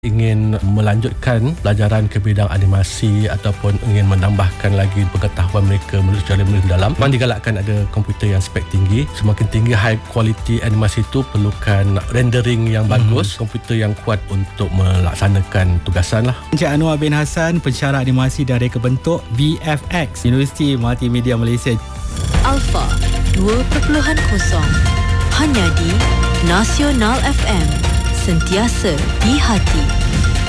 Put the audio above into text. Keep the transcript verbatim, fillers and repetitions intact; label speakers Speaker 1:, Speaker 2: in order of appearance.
Speaker 1: ingin melanjutkan pelajaran ke bidang animasi ataupun ingin menambahkan lagi pengetahuan mereka secara mendalam, memang digalakkan ada komputer yang spek tinggi. Semakin tinggi high quality animasi itu perlukan rendering yang bagus, hmm. komputer yang kuat untuk melaksanakan tugasan lah.
Speaker 2: Encik Anwar bin Hassan, pensyarah animasi dan reka bentuk V F X Universiti Multimedia Malaysia.
Speaker 3: Alpha dua titik kosong hanya di Nasional F M, sentiasa di hati.